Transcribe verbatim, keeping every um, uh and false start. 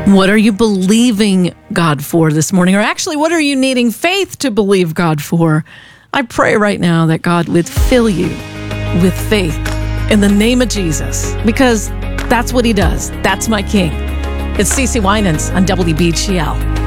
What are you believing God for this morning? Or actually, what are you needing faith to believe God for? I pray right now that God would fill you with faith in the name of Jesus, because that's what he does. That's my King. It's Cece Winans on W B G L.